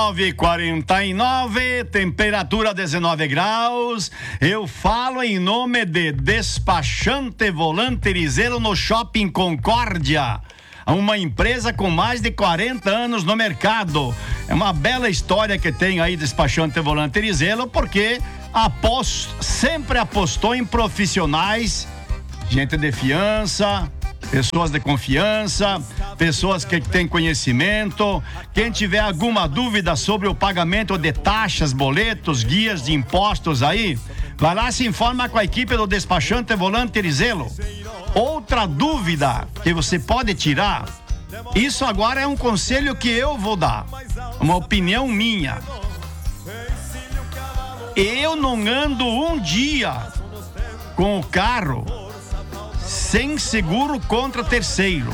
9h49, temperatura 19 graus. Eu falo em nome de Despachante Volanterizeiro no Shopping Concórdia. Uma empresa com mais de 40 anos no mercado. É uma bela história que tem aí Despachante Volanterizeiro, porque sempre apostou em profissionais, gente de fiança, pessoas de confiança, pessoas que têm conhecimento. Quem tiver alguma dúvida sobre o pagamento de taxas, boletos, guias de impostos aí, vai lá e se informa com a equipe do Despachante Volanterizeiro. Outra dúvida que você pode tirar, isso agora é um conselho que eu vou dar, uma opinião minha. Eu não ando um dia com o carro sem seguro contra terceiro.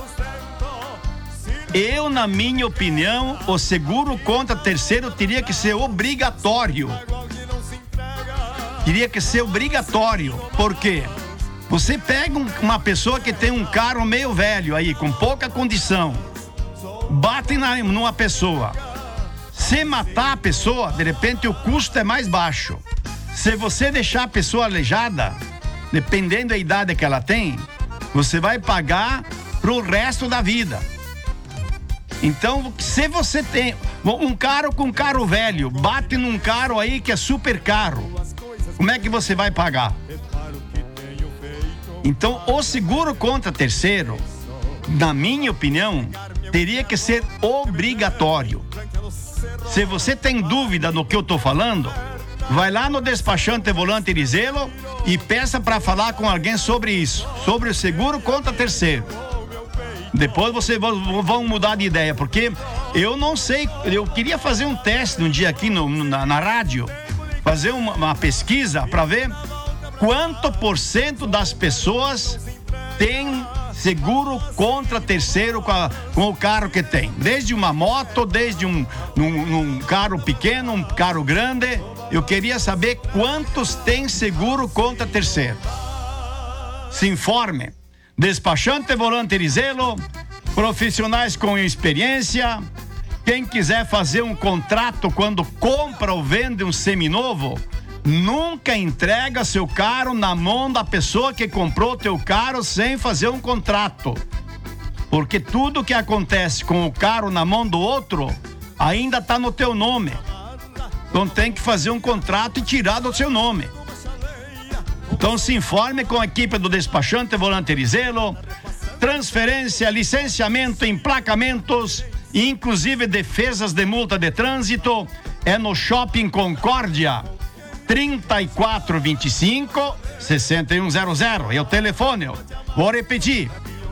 Eu, na minha opinião, o seguro contra terceiro teria que ser obrigatório. Teria que ser obrigatório. Por quê? Você pega uma pessoa que tem um carro meio velho aí, com pouca condição, bate numa pessoa. Se matar a pessoa, de repente o custo é mais baixo. Se você deixar a pessoa aleijada, dependendo da idade que ela tem, você vai pagar pro resto da vida. Então, se você tem um carro velho, bate num carro aí que é super caro, como é que você vai pagar? Então, o seguro contra terceiro, na minha opinião, teria que ser obrigatório. Se você tem dúvida no que eu tô falando, vai lá no Despachante Volanterizeiro e peça para falar com alguém sobre isso, sobre o seguro contra terceiro. Depois vocês vão mudar de ideia, porque eu não sei, eu queria fazer um teste um dia aqui na rádio, fazer uma pesquisa para ver quanto % das pessoas tem seguro contra terceiro com o carro que tem. Desde uma moto, desde um carro pequeno, um carro grande. Eu queria saber quantos tem seguro contra terceiro. Se informe. Despachante Volanterizeiro, profissionais com experiência. Quem quiser fazer um contrato quando compra ou vende um seminovo, nunca entrega seu carro na mão da pessoa que comprou teu carro sem fazer um contrato. Porque tudo que acontece com o carro na mão do outro ainda está no teu nome. Então tem que fazer um contrato e tirar do seu nome. Então se informe com a equipe do Despachante Volanterizeiro. Transferência, licenciamento, emplacamentos, inclusive defesas de multa de trânsito, é no Shopping Concórdia. 3425-6100. É o telefone. Vou repetir.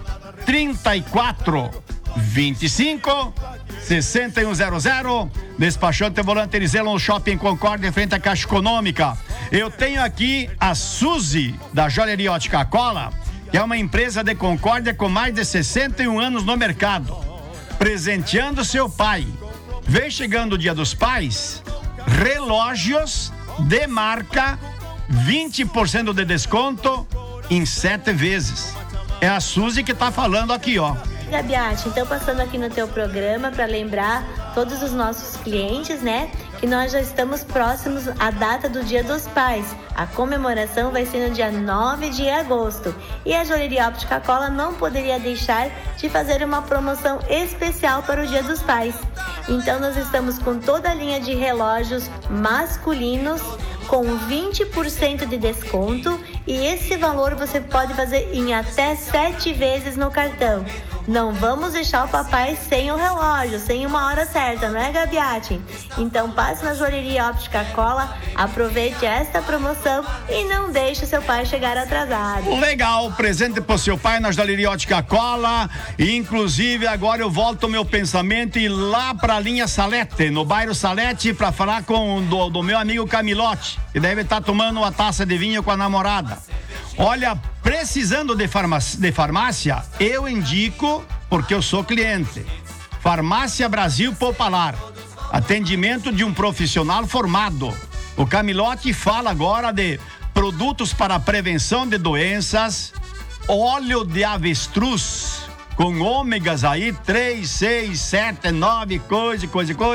3425-6100. Despachante Volanterizeiro no Shopping Concórdia, em frente à Caixa Econômica. Eu tenho aqui a Suzy, da Joalheria Ótica Cola, que é uma empresa de Concórdia com mais de 61 anos no mercado, presenteando seu pai. Vem chegando o Dia dos Pais, relógios de marca, 20% de desconto em 7 vezes. É a Suzy que tá falando aqui, ó. Gabiati, então passando aqui no teu programa para lembrar todos os nossos clientes, né, que nós já estamos próximos à data do Dia dos Pais. A comemoração vai ser no dia 9 de agosto. E a Joalheria Ótica Cola não poderia deixar de fazer uma promoção especial para o Dia dos Pais. Então nós estamos com toda a linha de relógios masculinos com 20% de desconto, e esse valor você pode fazer em até 7 vezes no cartão. Não vamos deixar o papai sem o relógio, sem uma hora certa, não é, Gabiati? Então passe na Joalheria Ótica Cola, aproveite esta promoção e não deixe seu pai chegar atrasado. Legal, presente pro seu pai na Joalheria Ótica Cola. Inclusive agora eu volto o meu pensamento e ir lá pra linha Salete, no bairro Salete, pra falar com do meu amigo Camilote, que deve estar tomando uma taça de vinho com a namorada. Olha, precisando de farmácia, eu indico, porque eu sou cliente, Farmácia Brasil Popular. Atendimento de um profissional formado. O Camilote fala agora de produtos para prevenção de doenças, óleo de avestruz, com ômegas aí, 3, 6, 7, 9, coisa.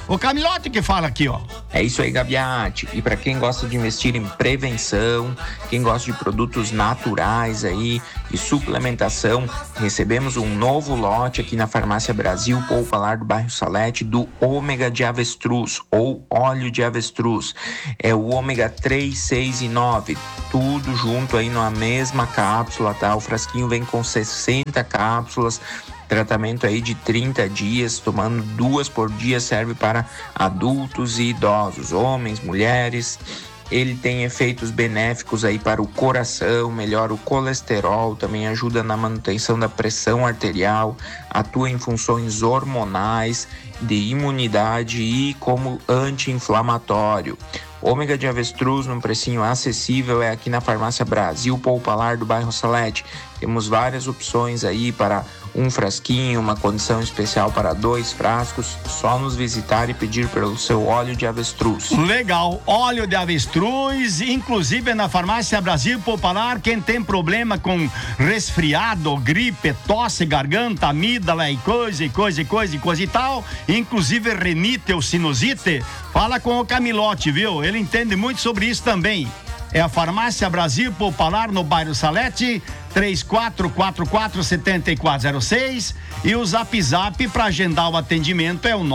O Camilote que fala aqui, ó. É isso aí, Gabiati. E para quem gosta de investir em prevenção, quem gosta de produtos naturais aí, de suplementação, recebemos um novo lote aqui na Farmácia Brasil Poupalar do bairro Salete do ômega de avestruz ou óleo de avestruz. É o ômega 3, 6 e 9, tudo junto aí numa mesma cápsula, tá? O frasquinho vem com 60 cápsulas. Tratamento aí de 30 dias, tomando 2 por dia, serve para adultos e idosos, homens, mulheres. Ele tem efeitos benéficos aí para o coração, melhora o colesterol, também ajuda na manutenção da pressão arterial, atua em funções hormonais, de imunidade e como anti-inflamatório. Ômega de avestruz num precinho acessível é aqui na Farmácia Brasil Poupalar do bairro Salete. Temos várias opções aí para um frasquinho, uma condição especial para 2 frascos. Só nos visitar e pedir pelo seu óleo de avestruz. Legal, óleo de avestruz, inclusive na Farmácia Brasil Poupalar, quem tem problema com resfriado, gripe, tosse, garganta, amígdala e coisa e tal, inclusive renite ou sinusite, fala com o Camilote, viu? Ele entende muito sobre isso também. É a Farmácia Brasil Poupalar no bairro Salete, 3444-7406, e o Zap para agendar o atendimento é o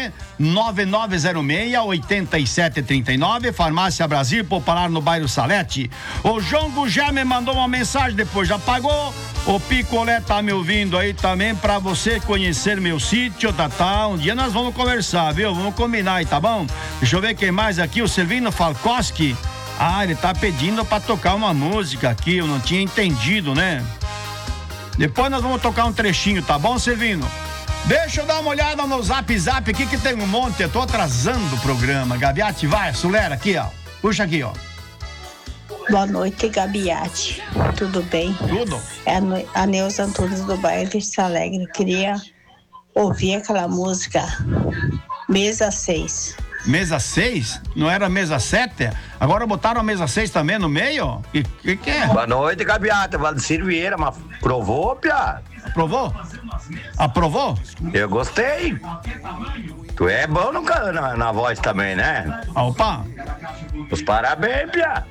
99906-8739, Farmácia Brasil Poupalar no bairro Salete. O João Gugé me mandou uma mensagem, depois já pagou. O Picolé tá me ouvindo aí também, pra você conhecer meu sítio, tá? Um dia nós vamos conversar, viu? Vamos combinar aí, tá bom? Deixa eu ver quem mais aqui, o Silvino Falkowski. Ah, ele tá pedindo pra tocar uma música aqui, eu não tinha entendido, né? Depois nós vamos tocar um trechinho, tá bom, Silvino? Deixa eu dar uma olhada no Zap aqui que tem um monte, eu tô atrasando o programa. Gabiati, vai, acelera aqui, ó. Puxa aqui, ó. Boa noite, Gabiati. Tudo bem? Tudo. É a Neuza Antunes do bairro Vista Alegre. Eu queria ouvir aquela música Mesa 6. Mesa 6? Não era mesa 7? Agora botaram a mesa 6 também no meio? Que é? Boa noite, Gabiata. Valdecir Vieira, mas provou, Pia? Aprovou? Aprovou? Eu gostei. Tu é bom na voz também, né? Opa! Os parabéns, Pia.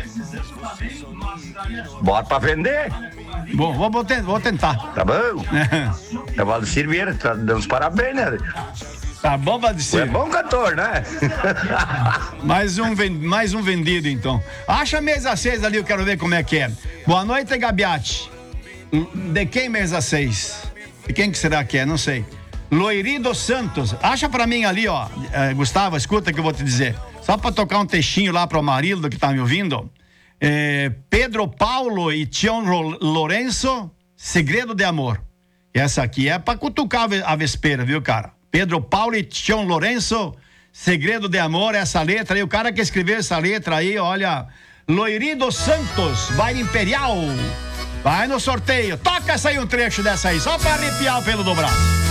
Bora pra vender. Bom, vou tentar. Tá bom? É o Valdecir Vieira, tá dando os parabéns, né? Tá bom, Valdecir? É bom cantor, né? mais um vendido, então. Acha a mesa 6 ali, eu quero ver como é que é. Boa noite, Gabiati. De quem mesa 6? De quem que será que é? Não sei. Loirido Santos. Acha pra mim ali, ó. Gustavo, escuta que eu vou te dizer. Só pra tocar um textinho lá pro marido que tá me ouvindo. Pedro Paulo e Tião Lourenço, Segredo de Amor. Essa aqui é pra cutucar a vespeira, viu, cara? Pedro Paulo e Tião Lourenço, Segredo de Amor, essa letra aí, o cara que escreveu essa letra aí, olha, Loirido Santos, baile Imperial, vai no sorteio, toca essa aí um trecho dessa aí, só pra arrepiar o pelo do braço.